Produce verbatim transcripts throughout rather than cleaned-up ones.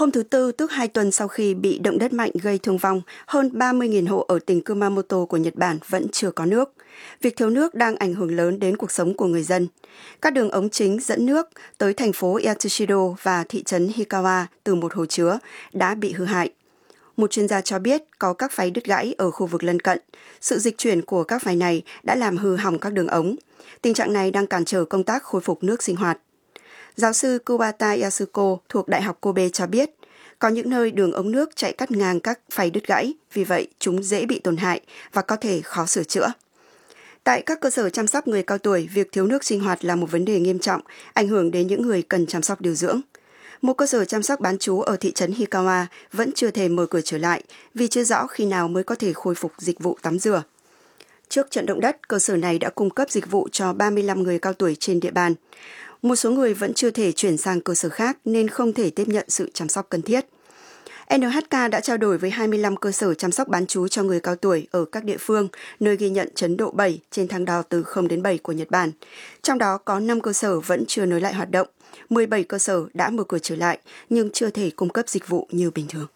Hôm thứ Tư, tức hai tuần sau khi bị động đất mạnh gây thương vong, hơn ba mươi nghìn hộ ở tỉnh Kumamoto của Nhật Bản vẫn chưa có nước. Việc thiếu nước đang ảnh hưởng lớn đến cuộc sống của người dân. Các đường ống chính dẫn nước tới thành phố Yatsushiro và thị trấn Hikawa từ một hồ chứa đã bị hư hại. Một chuyên gia cho biết có các pháy đứt gãy ở khu vực lân cận. Sự dịch chuyển của các pháy này đã làm hư hỏng các đường ống. Tình trạng này đang cản trở công tác khôi phục nước sinh hoạt. Giáo sư Kubata Yasuko thuộc Đại học Kobe cho biết, có những nơi đường ống nước chạy cắt ngang các pháy đứt gãy, vì vậy chúng dễ bị tổn hại và có thể khó sửa chữa. Tại các cơ sở chăm sóc người cao tuổi, việc thiếu nước sinh hoạt là một vấn đề nghiêm trọng, ảnh hưởng đến những người cần chăm sóc điều dưỡng. Một cơ sở chăm sóc bán trú ở thị trấn Hikawa vẫn chưa thể mở cửa trở lại vì chưa rõ khi nào mới có thể khôi phục dịch vụ tắm rửa. Trước trận động đất, cơ sở này đã cung cấp dịch vụ cho ba mươi lăm người cao tuổi trên địa bàn. Một số người vẫn chưa thể chuyển sang cơ sở khác nên không thể tiếp nhận sự chăm sóc cần thiết. en hát ca đã trao đổi với hai mươi lăm cơ sở chăm sóc bán trú cho người cao tuổi ở các địa phương, nơi ghi nhận chấn độ bảy trên thang đo từ không đến bảy của Nhật Bản. Trong đó có năm cơ sở vẫn chưa nối lại hoạt động, mười bảy cơ sở đã mở cửa trở lại nhưng chưa thể cung cấp dịch vụ như bình thường.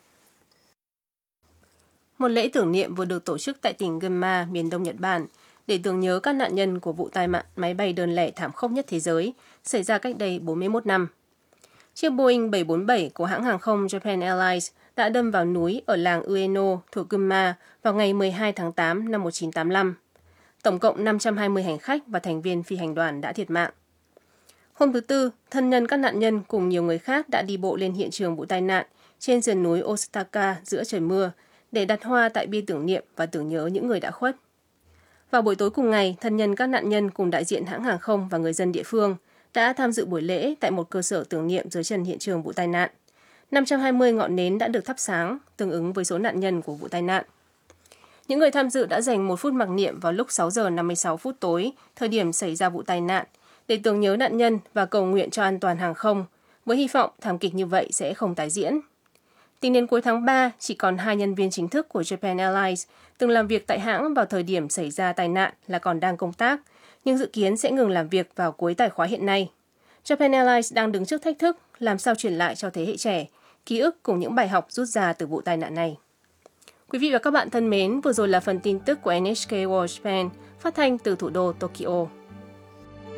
Một lễ tưởng niệm vừa được tổ chức tại tỉnh Gunma, miền đông Nhật Bản, để tưởng nhớ các nạn nhân của vụ tai nạn máy bay đơn lẻ thảm khốc nhất thế giới xảy ra cách đây bốn mươi mốt năm. Chiếc Boeing bảy bốn bảy của hãng hàng không Japan Airlines đã đâm vào núi ở làng Ueno thuộc Gunma vào ngày mười hai tháng tám năm một nghìn chín trăm tám mươi lăm. Tổng cộng năm trăm hai mươi hành khách và thành viên phi hành đoàn đã thiệt mạng. Hôm thứ Tư, thân nhân các nạn nhân cùng nhiều người khác đã đi bộ lên hiện trường vụ tai nạn trên sườn núi Osaka giữa trời mưa để đặt hoa tại bia tưởng niệm và tưởng nhớ những người đã khuất. Vào buổi tối cùng ngày, thân nhân các nạn nhân cùng đại diện hãng hàng không và người dân địa phương đã tham dự buổi lễ tại một cơ sở tưởng niệm dưới chân hiện trường vụ tai nạn. năm trăm hai mươi ngọn nến đã được thắp sáng, tương ứng với số nạn nhân của vụ tai nạn. Những người tham dự đã dành một phút mặc niệm vào lúc sáu giờ năm mươi sáu phút tối, thời điểm xảy ra vụ tai nạn, để tưởng nhớ nạn nhân và cầu nguyện cho an toàn hàng không, với hy vọng thảm kịch như vậy sẽ không tái diễn. Tính đến cuối tháng ba, chỉ còn hai nhân viên chính thức của Japan Airlines từng làm việc tại hãng vào thời điểm xảy ra tai nạn là còn đang công tác, nhưng dự kiến sẽ ngừng làm việc vào cuối tài khóa hiện nay. Japan Airlines đang đứng trước thách thức làm sao truyền lại cho thế hệ trẻ ký ức cùng những bài học rút ra từ vụ tai nạn này. Quý vị và các bạn thân mến, vừa rồi là phần tin tức của en hát ca World Japan phát thanh từ thủ đô Tokyo.